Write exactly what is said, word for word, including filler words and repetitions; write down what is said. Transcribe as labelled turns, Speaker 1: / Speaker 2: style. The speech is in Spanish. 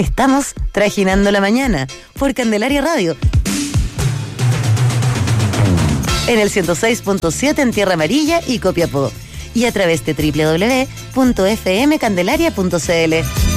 Speaker 1: Estamos trajinando la mañana por Candelaria Radio. En el ciento seis punto siete en Tierra Amarilla y Copiapó. Y a través de doble u doble u doble u punto f m candelaria punto c l.